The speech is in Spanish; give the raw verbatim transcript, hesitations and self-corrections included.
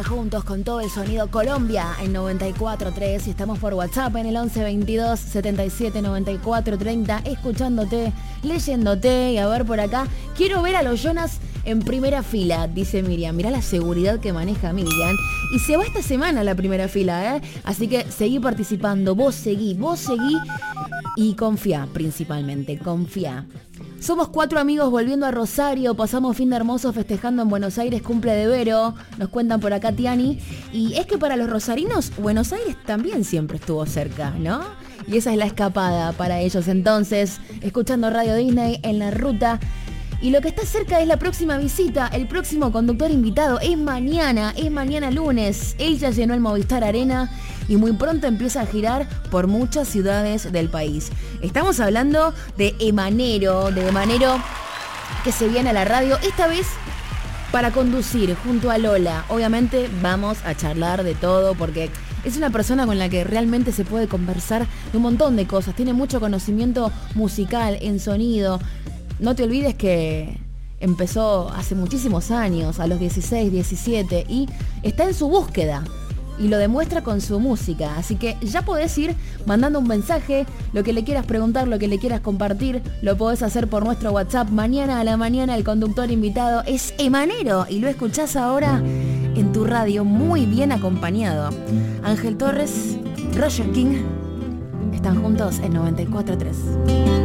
Juntos con todo el sonido Colombia en noventa y cuatro tres y estamos por WhatsApp en el once veintidós setenta y siete noventa y cuatro treinta, escuchándote, leyéndote. Y a ver por acá, quiero ver a los Jonas en primera fila, dice Miriam. Mirá la seguridad que maneja Miriam. Y se va esta semana a la primera fila, ¿eh? Así que seguí participando, vos seguí, vos seguí y confía, principalmente, confía. Somos cuatro amigos volviendo a Rosario, pasamos fin de hermoso festejando en Buenos Aires, cumple de Vero, nos cuentan por acá Tiani. Y es que para los rosarinos, Buenos Aires también siempre estuvo cerca, ¿no? Y esa es la escapada para ellos entonces, escuchando Radio Disney en la ruta. Y lo que está cerca es la próxima visita, el próximo conductor invitado, es mañana, es mañana lunes. Él ya llenó el Movistar Arena y muy pronto empieza a girar por muchas ciudades del país. Estamos hablando de Emanero, de Emanero que se viene a la radio, esta vez para conducir junto a Lola. Obviamente vamos a charlar de todo porque es una persona con la que realmente se puede conversar de un montón de cosas. Tiene mucho conocimiento musical, en sonido. No te olvides que empezó hace muchísimos años, a los dieciséis, diecisiete, y está en su búsqueda. Y lo demuestra con su música. Así que ya podés ir mandando un mensaje, lo que le quieras preguntar, lo que le quieras compartir, lo podés hacer por nuestro WhatsApp. Mañana a la mañana el conductor invitado es Emanero y lo escuchás ahora en tu radio muy bien acompañado. Ángel Torres, Roger King, están juntos en noventa y cuatro tres.